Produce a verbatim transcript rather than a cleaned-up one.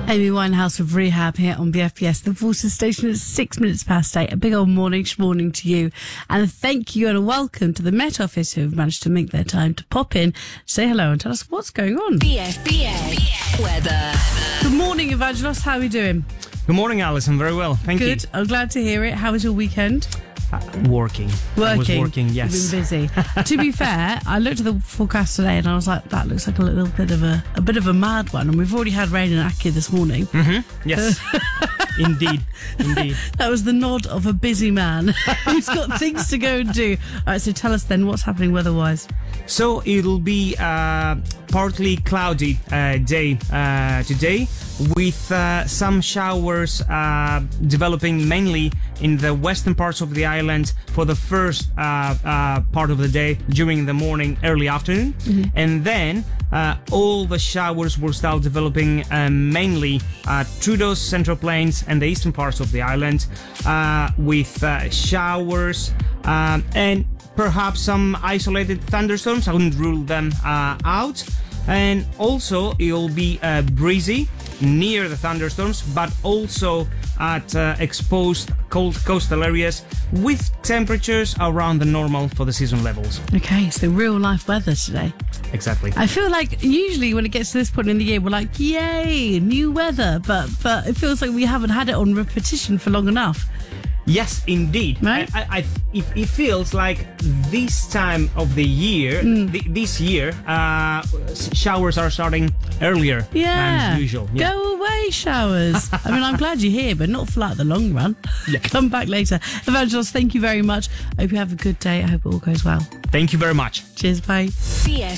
Amy Winehouse with Rehab here on B F B S, the Forces Station at six minutes past eight. A big old morning morning to you. And thank you and a welcome to the Met Office who have managed to make their time to pop in, say hello and tell us what's going on. B F B S weather. Good morning, Evangelos. How are we doing? Good morning, Alison. Very well. Thank Good. you. I'm glad to hear it. How was your weekend? Uh, working. Working. I was working, yes. You've been busy. To be fair, I looked at the forecast today and I was like, that looks like a little bit of a, a bit of a mad one. And we've already had rain in Aki this morning. Mm-hmm. Yes. Indeed. Indeed. That was the nod of a busy man who's got things to go and do. All right, so tell us then what's happening weather-wise. So it'll be a partly cloudy uh, day uh, today, with uh, some showers uh, developing mainly in the western parts of the island for the first uh, uh, part of the day during the morning, early afternoon. Mm-hmm. And then uh, all the showers will start developing uh, mainly at Trudeau's Central Plains and the eastern parts of the island, uh, with uh, showers um, and perhaps some isolated thunderstorms. I wouldn't rule them uh, out. And also it'll be uh, breezy near the thunderstorms, but also at uh, exposed cold coastal areas with temperatures around the normal for the season levels. Okay, so real life weather today. Exactly. I feel like usually when it gets to this point in the year, we're like, yay, new weather. But but it feels like we haven't had it on repetition for long enough. Yes, indeed. Right? I, I, I, it, it feels like this time of the year, Mm. th- this year, uh, showers are starting earlier Yeah. than usual. Yeah. Go away, showers. I mean, I'm glad you're here, but not for like the long run. Yeah. Come back later. Evangelos, thank you very much. I hope you have a good day. I hope it all goes well. Thank you very much. Cheers, bye. B F